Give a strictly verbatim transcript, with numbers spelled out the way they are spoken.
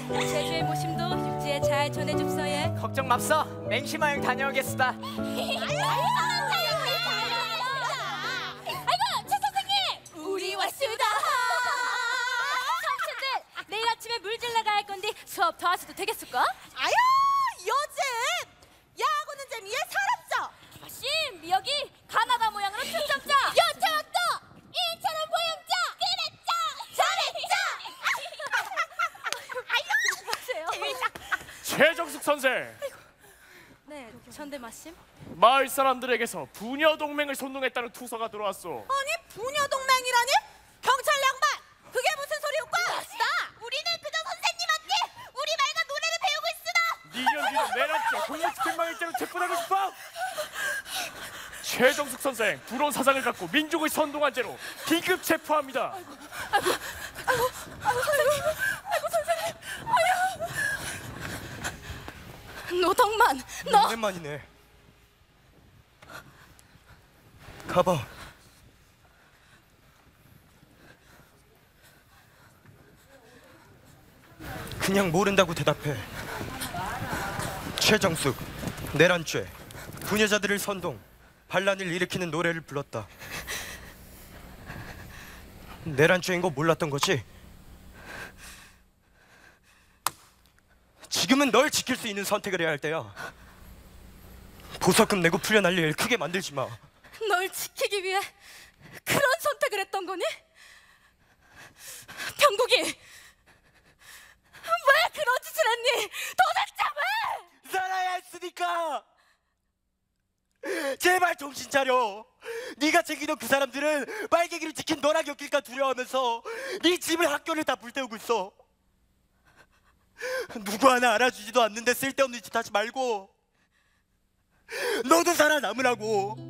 제주의 모심도 육지에 잘 전해줍서예. 걱정 맙소. 맹심하여 다녀오겠습니다. 아이고, 최 선생님! 우리 왔수다. 삼촌들, 내일 아침에 물질 나가 할 건데 수업 더 하셔도 되겠을까? 아유, 요즘 야구는 재미에 사람 쪄. 마심, 여기 가나다 모양으로 춤좀 짜. 요청도 이처럼 보영자. 그랬죠. 잘했죠. 최정숙 선생, 네, 전대 마심. 마을 사람들에게서 부녀 동맹을 선동했다는 투서가 들어왔소. 아니, 부녀 동맹이라니? 경찰 양반, 그게 무슨 소리였고? 맞다. 우리는 그저 선생님한테 우리 말과 노래를 배우고 있으나. 니 연기는 내란죄 공무집행방해죄로 체포하고 싶어? 최정숙 선생, 불온 사상을 갖고 민족을 선동한 죄로 긴급 체포합니다. 아이고, 선생님, 아이고 선생님, 아유. 노덕만, 너. 오랜만이네. 가봐. 그냥 모른다고 대답해. 최정숙, 내란죄, 부녀자들을 선동, 반란을 일으키는 노래를 불렀다. 내란죄인 거 몰랐던 거지? 지금은 널 지킬 수 있는 선택을 해야 할 때야. 보석금 내고 풀려날 일 크게 만들지 마. 널 지키기 위해 그런 선택을 했던 거니? 병국이 왜 그런 짓을 했니? 도대체 왜? 살아야 했으니까. 제발 정신 차려. 네가 챙기던 그 사람들은 말개기를 지킨 너랑 엮일까 두려워하면서 네 집을 학교를 다 불태우고 있어. 누구 하나 알아주지도 않는데 쓸데없는 짓 하지 말고 너도 살아남으라고.